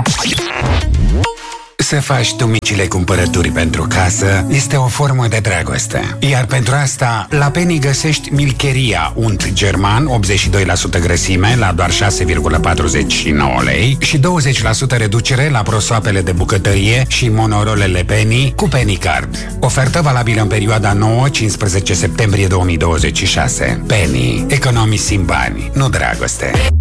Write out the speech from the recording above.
Să faci tu micile cumpărături pentru casă este o formă de dragoste. Iar pentru asta, la Penny găsești Milcheria unt german, 82% grăsime, la doar 6,49 lei și 20% reducere la prosoapele de bucătărie și monorolele Penny cu Penny Card. Ofertă valabilă în perioada 9-15 septembrie 2026. Penny. Economisim bani, nu dragoste.